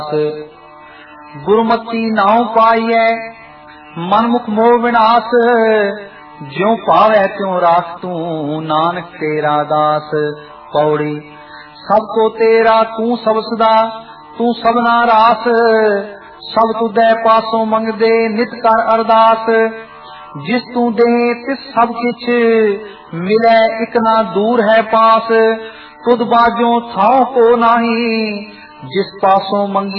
गुरमती नाव पाइए मनमुख मोह विनाश, ज्यों पावै त्यों रास तू नानक तेरा दास। पौड़ी सब को तेरा तू सब सदा तू सबना रास, सब तुदै पासों मंगदे नित कर अरदास। जिस तू दे तिस सब किछ मिलै इक ना दूर है पास, तुद बाजों थाओ को नाही जिस पासों मंगी